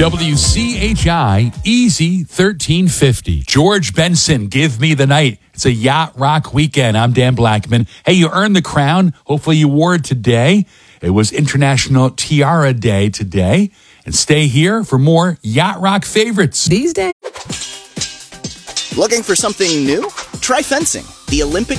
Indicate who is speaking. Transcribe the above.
Speaker 1: WCHI Easy 1350. George Benson, Give Me the Night. It's a yacht rock weekend. I'm Dan Blackman. Hey, you earned the crown. Hopefully you wore it today. It was International Tiara Day today. And stay here for more yacht rock favorites.
Speaker 2: These days.
Speaker 3: Looking for something new? Try fencing. The Olympic